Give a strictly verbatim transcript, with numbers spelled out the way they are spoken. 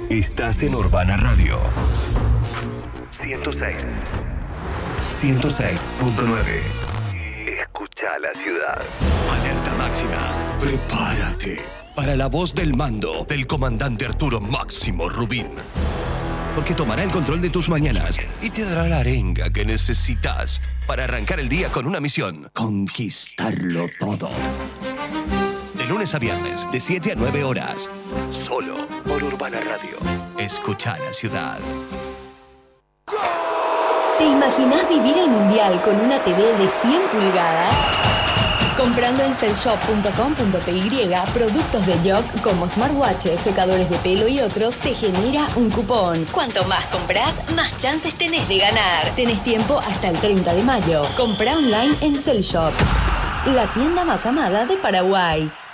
Estás en Urbana Radio. ciento seis. ciento seis punto nueve. Escucha la ciudad. Alerta máxima. Prepárate para la voz del mando del comandante Arturo Máximo Rubín. Porque tomará el control de tus mañanas y te dará la arenga que necesitas para arrancar el día con una misión: conquistarlo todo. De lunes a viernes, de siete a nueve horas, solo por Urbana Radio. Escucha la ciudad. ¿Te imaginás vivir el mundial con una T V de cien pulgadas? Comprando en cellshop punto com punto p y productos de Yoc como smartwatches, secadores de pelo y otros, te genera un cupón. Cuanto más compras, más chances tenés de ganar. Tenés tiempo hasta el treinta de mayo. Comprá online en Cellshop, la tienda más amada de Paraguay.